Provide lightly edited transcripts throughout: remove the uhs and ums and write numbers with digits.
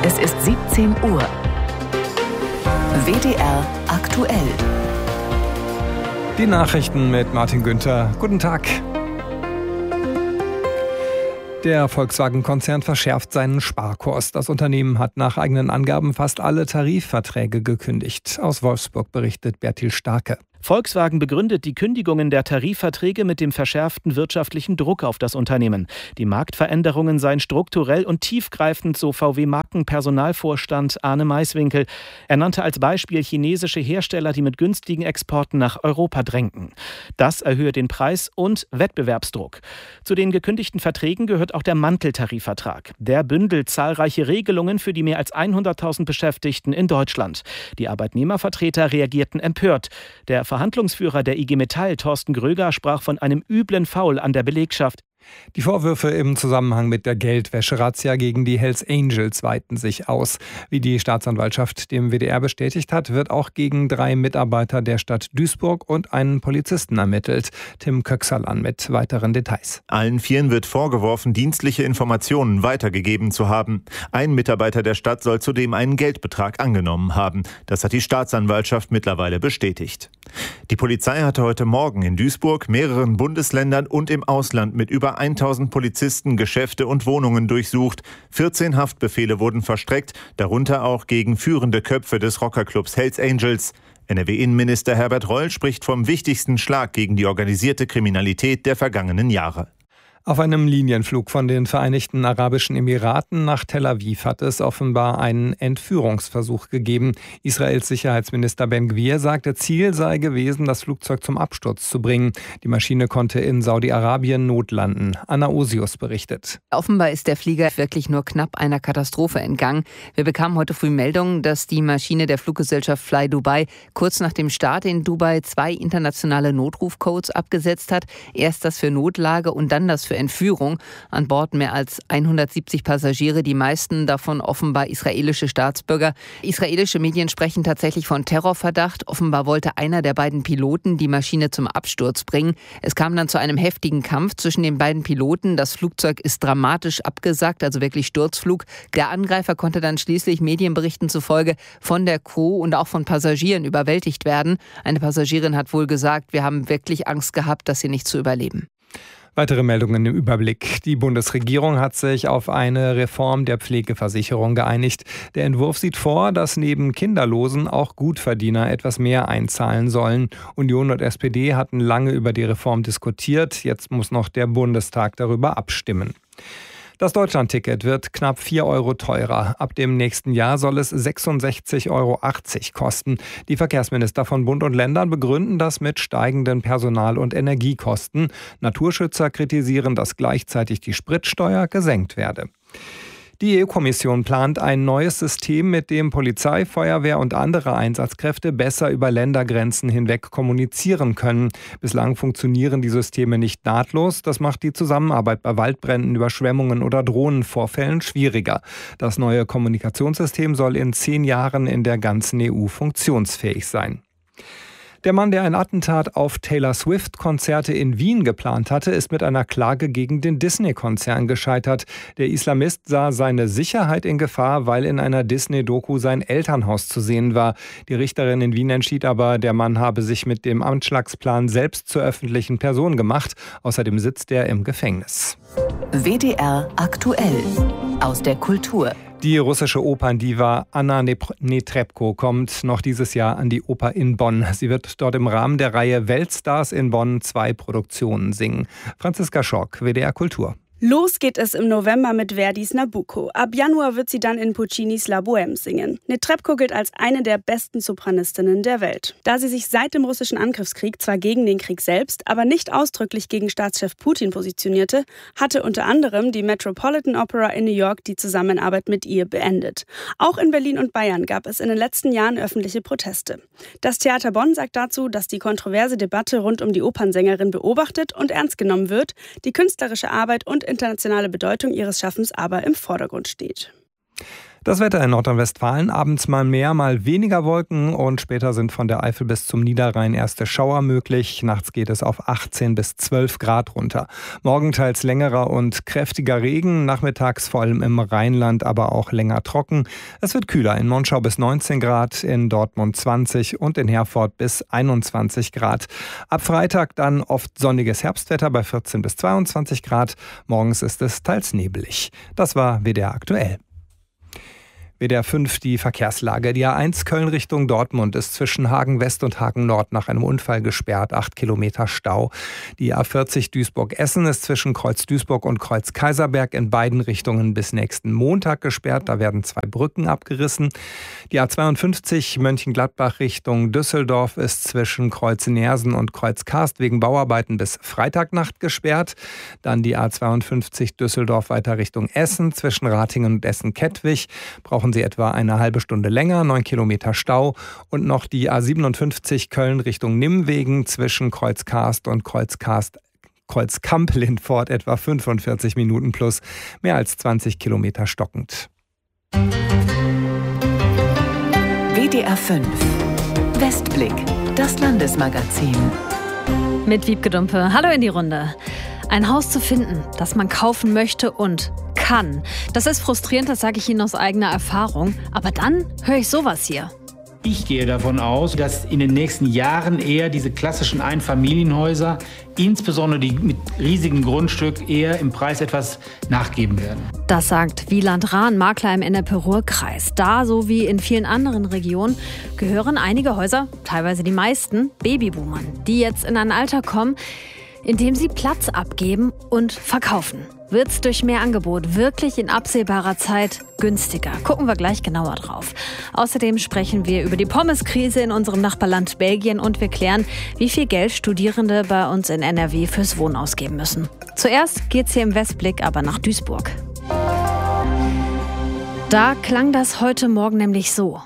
Es ist 17 Uhr. WDR aktuell. Die Nachrichten mit Martin Günther. Guten Tag. Der Volkswagen-Konzern verschärft seinen Sparkurs. Das Unternehmen hat nach eigenen Angaben fast alle Tarifverträge gekündigt. Aus Wolfsburg berichtet Bertil Starke. Volkswagen begründet die Kündigungen der Tarifverträge mit dem verschärften wirtschaftlichen Druck auf das Unternehmen. Die Marktveränderungen seien strukturell und tiefgreifend, so VW-Markenpersonalvorstand Arne Maiswinkel. Er nannte als Beispiel chinesische Hersteller, die mit günstigen Exporten nach Europa drängten. Das erhöhe den Preis und Wettbewerbsdruck. Zu den gekündigten Verträgen gehört auch der Manteltarifvertrag. Der bündelt zahlreiche Regelungen für die mehr als 100.000 Beschäftigten in Deutschland. Die Arbeitnehmervertreter reagierten empört. Der Verhandlungsführer der IG Metall, Thorsten Gröger, sprach von einem üblen Foul an der Belegschaft. Die Vorwürfe im Zusammenhang mit der Geldwäsche-Razzia gegen die Hells Angels weiten sich aus. Wie die Staatsanwaltschaft dem WDR bestätigt hat, wird auch gegen 3 Mitarbeiter der Stadt Duisburg und einen Polizisten ermittelt. Tim Köxerlan mit weiteren Details. Allen 4 wird vorgeworfen, dienstliche Informationen weitergegeben zu haben. Ein Mitarbeiter der Stadt soll zudem einen Geldbetrag angenommen haben. Das hat die Staatsanwaltschaft mittlerweile bestätigt. Die Polizei hatte heute Morgen in Duisburg, mehreren Bundesländern und im Ausland mit über 1000 Polizisten Geschäfte und Wohnungen durchsucht. 14 Haftbefehle wurden verstreckt, darunter auch gegen führende Köpfe des Rockerclubs Hells Angels. NRW-Innenminister Herbert Reul spricht vom wichtigsten Schlag gegen die organisierte Kriminalität der vergangenen Jahre. Auf einem Linienflug von den Vereinigten Arabischen Emiraten nach Tel Aviv hat es offenbar einen Entführungsversuch gegeben. Israels Sicherheitsminister Ben-Gvir sagte, Ziel sei gewesen, das Flugzeug zum Absturz zu bringen. Die Maschine konnte in Saudi-Arabien notlanden. Anna Osius berichtet. Offenbar ist der Flieger wirklich nur knapp einer Katastrophe entgangen. Wir bekamen heute früh Meldungen, dass die Maschine der Fluggesellschaft Fly Dubai kurz nach dem Start in Dubai 2 internationale Notrufcodes abgesetzt hat. Erst das für Notlage und dann das für Entführung. An Bord mehr als 170 Passagiere, die meisten davon offenbar israelische Staatsbürger. Israelische Medien sprechen tatsächlich von Terrorverdacht. Offenbar wollte einer der beiden Piloten die Maschine zum Absturz bringen. Es kam dann zu einem heftigen Kampf zwischen den beiden Piloten. Das Flugzeug ist dramatisch abgesackt, also wirklich Sturzflug. Der Angreifer konnte dann schließlich Medienberichten zufolge von der Crew und auch von Passagieren überwältigt werden. Eine Passagierin hat wohl gesagt, wir haben wirklich Angst gehabt, dass sie nicht zu überleben. Weitere Meldungen im Überblick. Die Bundesregierung hat sich auf eine Reform der Pflegeversicherung geeinigt. Der Entwurf sieht vor, dass neben Kinderlosen auch Gutverdiener etwas mehr einzahlen sollen. Union und SPD hatten lange über die Reform diskutiert. Jetzt muss noch der Bundestag darüber abstimmen. Das Deutschlandticket wird knapp 4 Euro teurer. Ab dem nächsten Jahr soll es 66,80 Euro kosten. Die Verkehrsminister von Bund und Ländern begründen das mit steigenden Personal- und Energiekosten. Naturschützer kritisieren, dass gleichzeitig die Spritsteuer gesenkt werde. Die EU-Kommission plant ein neues System, mit dem Polizei, Feuerwehr und andere Einsatzkräfte besser über Ländergrenzen hinweg kommunizieren können. Bislang funktionieren die Systeme nicht nahtlos. Das macht die Zusammenarbeit bei Waldbränden, Überschwemmungen oder Drohnenvorfällen schwieriger. Das neue Kommunikationssystem soll in 10 Jahren in der ganzen EU funktionsfähig sein. Der Mann, der ein Attentat auf Taylor Swift-Konzerte in Wien geplant hatte, ist mit einer Klage gegen den Disney-Konzern gescheitert. Der Islamist sah seine Sicherheit in Gefahr, weil in einer Disney-Doku sein Elternhaus zu sehen war. Die Richterin in Wien entschied aber, der Mann habe sich mit dem Anschlagsplan selbst zur öffentlichen Person gemacht. Außerdem sitzt er im Gefängnis. WDR aktuell. Aus der Kultur. Die russische Operndiva Anna Netrebko kommt noch dieses Jahr an die Oper in Bonn. Sie wird dort im Rahmen der Reihe Weltstars in Bonn 2 Produktionen singen. Franziska Schock, WDR Kultur. Los geht es im November mit Verdis Nabucco. Ab Januar wird sie dann in Puccinis La Bohème singen. Netrebko gilt als eine der besten Sopranistinnen der Welt. Da sie sich seit dem russischen Angriffskrieg zwar gegen den Krieg selbst, aber nicht ausdrücklich gegen Staatschef Putin positionierte, hatte unter anderem die Metropolitan Opera in New York die Zusammenarbeit mit ihr beendet. Auch in Berlin und Bayern gab es in den letzten Jahren öffentliche Proteste. Das Theater Bonn sagt dazu, dass die kontroverse Debatte rund um die Opernsängerin beobachtet und ernst genommen wird, die künstlerische Arbeit und internationale Bedeutung ihres Schaffens aber im Vordergrund steht. Das Wetter in Nordrhein-Westfalen, abends mal mehr, mal weniger Wolken und später sind von der Eifel bis zum Niederrhein erste Schauer möglich. Nachts geht es auf 18 bis 12 Grad runter. Morgen teils längerer und kräftiger Regen, nachmittags vor allem im Rheinland, aber auch länger trocken. Es wird kühler, in Monschau bis 19 Grad, in Dortmund 20 und in Herford bis 21 Grad. Ab Freitag dann oft sonniges Herbstwetter bei 14 bis 22 Grad. Morgens ist es teils nebelig. Das war WDR aktuell. WDR 5, die Verkehrslage. Die A1 Köln Richtung Dortmund ist zwischen Hagen West und Hagen Nord nach einem Unfall gesperrt. 8 Kilometer Stau. Die A40 Duisburg-Essen ist zwischen Kreuz Duisburg und Kreuz Kaiserberg in beiden Richtungen bis nächsten Montag gesperrt. Da werden 2 Brücken abgerissen. Die A52 Mönchengladbach Richtung Düsseldorf ist zwischen Kreuz Neersen und Kreuz Karst wegen Bauarbeiten bis Freitagnacht gesperrt. Dann die A52 Düsseldorf weiter Richtung Essen zwischen Ratingen und Essen-Kettwig. Brauchen Sie etwa eine halbe Stunde länger, 9 Kilometer Stau. Und noch die A57 Köln Richtung Nimwegen zwischen Kreuz Karst und Kreuz Kamp-Lindfort etwa 45 Minuten plus, mehr als 20 Kilometer stockend. WDR 5 Westblick, das Landesmagazin. Mit Wiebke Dumpe. Hallo in die Runde. Ein Haus zu finden, das man kaufen möchte und kann. Das ist frustrierend, das sage ich Ihnen aus eigener Erfahrung. Aber dann höre ich sowas hier. Ich gehe davon aus, dass in den nächsten Jahren eher diese klassischen Einfamilienhäuser, insbesondere die mit riesigem Grundstück, eher im Preis etwas nachgeben werden. Das sagt Wieland Rahn, Makler im NRW-Ruhr-Kreis. Da, so wie in vielen anderen Regionen, gehören einige Häuser, teilweise die meisten, Babyboomern, die jetzt in ein Alter kommen, in dem sie Platz abgeben und verkaufen. Wird's durch mehr Angebot wirklich in absehbarer Zeit günstiger? Gucken wir gleich genauer drauf. Außerdem sprechen wir über die Pommeskrise in unserem Nachbarland Belgien und wir klären, wie viel Geld Studierende bei uns in NRW fürs Wohnen ausgeben müssen. Zuerst geht's hier im Westblick aber nach Duisburg. Da klang das heute Morgen nämlich so.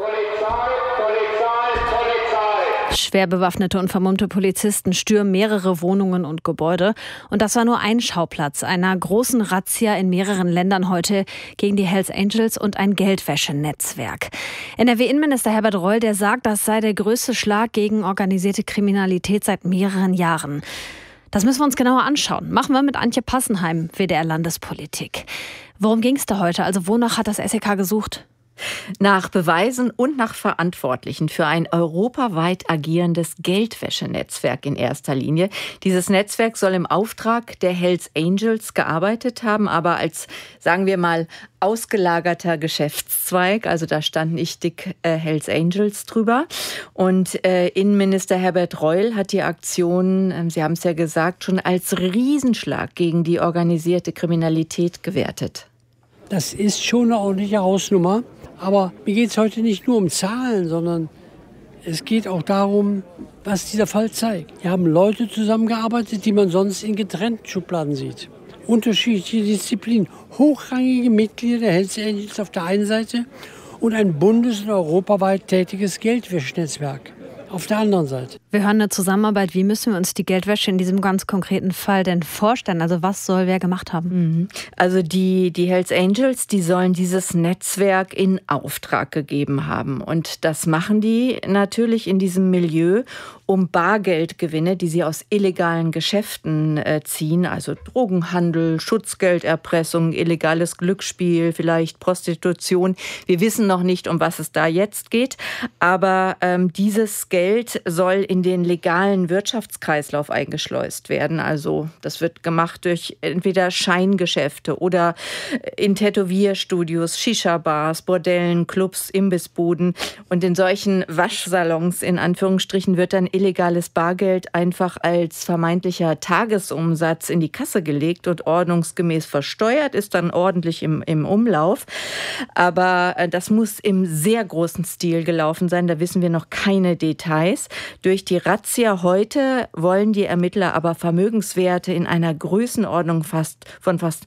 Schwer bewaffnete und vermummte Polizisten stürmen mehrere Wohnungen und Gebäude. Und das war nur ein Schauplatz einer großen Razzia in mehreren Ländern heute gegen die Hells Angels und ein Geldwäschenetzwerk. NRW-Innenminister Herbert Reul, der sagt, das sei der größte Schlag gegen organisierte Kriminalität seit mehreren Jahren. Das müssen wir uns genauer anschauen. Machen wir mit Antje Passenheim, WDR Landespolitik. Worum ging es da heute? Also wonach hat das SEK gesucht? Nach Beweisen und nach Verantwortlichen für ein europaweit agierendes Geldwäschenetzwerk in erster Linie. Dieses Netzwerk soll im Auftrag der Hells Angels gearbeitet haben, aber als, sagen wir mal, ausgelagerter Geschäftszweig. Also da stand nicht dick Hells Angels drüber. Und Innenminister Herbert Reul hat die Aktion, Sie haben es ja gesagt, schon als Riesenschlag gegen die organisierte Kriminalität gewertet. Das ist schon eine ordentliche Hausnummer. Aber mir geht es heute nicht nur um Zahlen, sondern es geht auch darum, was dieser Fall zeigt. Hier haben Leute zusammengearbeitet, die man sonst in getrennten Schubladen sieht. Unterschiedliche Disziplinen, hochrangige Mitglieder der Hells Angels auf der einen Seite und ein bundes- und europaweit tätiges Geldwäschenetzwerk auf der anderen Seite. Wir hören eine Zusammenarbeit. Wie müssen wir uns die Geldwäsche in diesem ganz konkreten Fall denn vorstellen? Also was soll wer gemacht haben? Also die Hells Angels, die sollen dieses Netzwerk in Auftrag gegeben haben. Und das machen die natürlich in diesem Milieu, um Bargeldgewinne, die sie aus illegalen Geschäften ziehen, also Drogenhandel, Schutzgelderpressung, illegales Glücksspiel, vielleicht Prostitution. Wir wissen noch nicht, um was es da jetzt geht, aber dieses Geld soll in den legalen Wirtschaftskreislauf eingeschleust werden. Also das wird gemacht durch entweder Scheingeschäfte oder in Tätowierstudios, Shisha-Bars, Bordellen, Clubs, Imbissbuden. Und in solchen Waschsalons, in Anführungsstrichen, wird dann illegales Bargeld einfach als vermeintlicher Tagesumsatz in die Kasse gelegt und ordnungsgemäß versteuert, ist dann ordentlich im Umlauf. Aber das muss im sehr großen Stil gelaufen sein. Da wissen wir noch keine Details. Durch die die Razzia heute wollen die Ermittler aber Vermögenswerte in einer Größenordnung von fast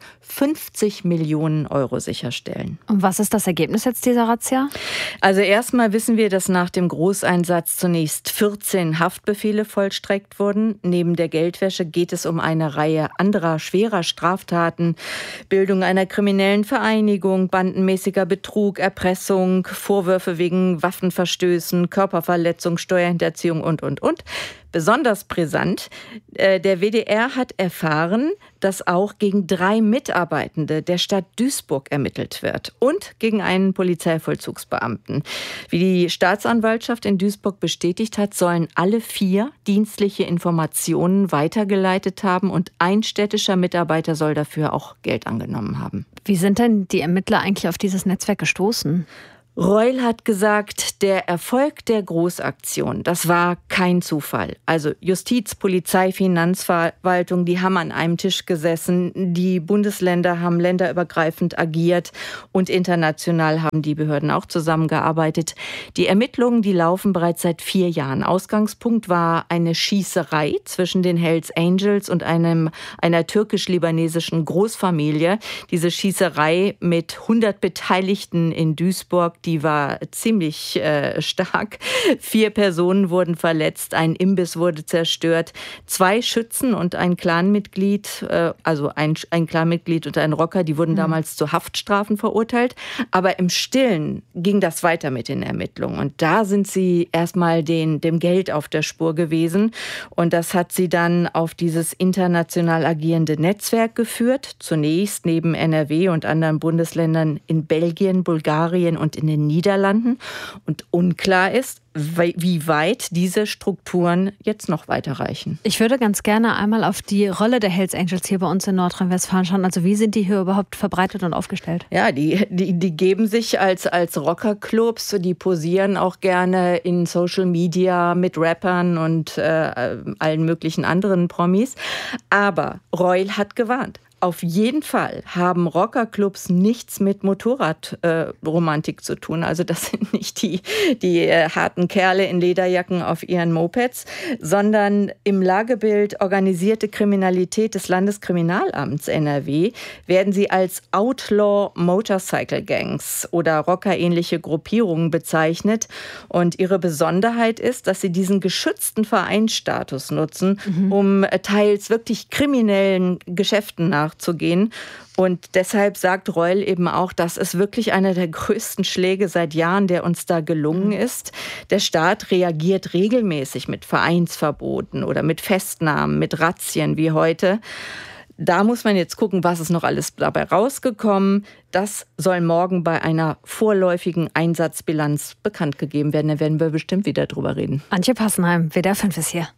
50 Millionen Euro sicherstellen. Und was ist das Ergebnis jetzt dieser Razzia? Also erstmal wissen wir, dass nach dem Großeinsatz zunächst 14 Haftbefehle vollstreckt wurden. Neben der Geldwäsche geht es um eine Reihe anderer schwerer Straftaten. Bildung einer kriminellen Vereinigung, bandenmäßiger Betrug, Erpressung, Vorwürfe wegen Waffenverstößen, Körperverletzung, Steuerhinterziehung und. Besonders brisant, der WDR hat erfahren, dass auch gegen 3 Mitarbeitende der Stadt Duisburg ermittelt wird und gegen einen Polizeivollzugsbeamten. Wie die Staatsanwaltschaft in Duisburg bestätigt hat, sollen alle 4 dienstliche Informationen weitergeleitet haben und ein städtischer Mitarbeiter soll dafür auch Geld angenommen haben. Wie sind denn die Ermittler eigentlich auf dieses Netzwerk gestoßen? Reul hat gesagt, der Erfolg der Großaktion, das war kein Zufall. Also Justiz, Polizei, Finanzverwaltung, die haben an einem Tisch gesessen. Die Bundesländer haben länderübergreifend agiert und international haben die Behörden auch zusammengearbeitet. Die Ermittlungen, die laufen bereits seit 4 Jahren. Ausgangspunkt war eine Schießerei zwischen den Hells Angels und einer türkisch-libanesischen Großfamilie. Diese Schießerei mit 100 Beteiligten in Duisburg, die war ziemlich stark. 4 Personen wurden verletzt, ein Imbiss wurde zerstört. 2 Schützen und ein Clanmitglied, also ein Clanmitglied und ein Rocker, die wurden damals zu Haftstrafen verurteilt. Aber im Stillen ging das weiter mit den Ermittlungen. Und da sind sie erstmal dem Geld auf der Spur gewesen. Und das hat sie dann auf dieses international agierende Netzwerk geführt. Zunächst neben NRW und anderen Bundesländern in Belgien, Bulgarien und in den Niederlanden. Und unklar ist, wie weit diese Strukturen jetzt noch weiterreichen. Ich würde ganz gerne einmal auf die Rolle der Hells Angels hier bei uns in Nordrhein-Westfalen schauen. Also wie sind die hier überhaupt verbreitet und aufgestellt? Ja, die geben sich als Rockerclubs, die posieren auch gerne in Social Media mit Rappern und allen möglichen anderen Promis. Aber Reul hat gewarnt. Auf jeden Fall haben Rockerclubs nichts mit Motorradromantik zu tun. Also das sind nicht die harten Kerle in Lederjacken auf ihren Mopeds, sondern im Lagebild organisierte Kriminalität des Landeskriminalamts NRW werden sie als Outlaw Motorcycle Gangs oder rockerähnliche Gruppierungen bezeichnet. Und ihre Besonderheit ist, dass sie diesen geschützten Vereinsstatus nutzen, um teils wirklich kriminellen Geschäften nachzugehen. Und deshalb sagt Reul eben auch, das ist wirklich einer der größten Schläge seit Jahren, der uns da gelungen ist. Der Staat reagiert regelmäßig mit Vereinsverboten oder mit Festnahmen, mit Razzien wie heute. Da muss man jetzt gucken, was ist noch alles dabei rausgekommen. Das soll morgen bei einer vorläufigen Einsatzbilanz bekannt gegeben werden. Da werden wir bestimmt wieder drüber reden. Antje Passenheim, WDR 5 ist hier.